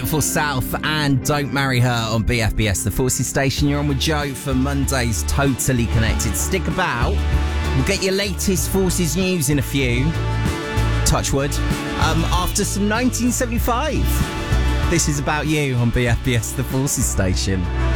before South and Don't Marry Her on BFBS, the Forces station. You're on with Joe for Monday's Totally Connected. Stick about. We'll get your latest Forces news in a few. Touchwood. After some 1975. This is About You on BFBS, the Forces station.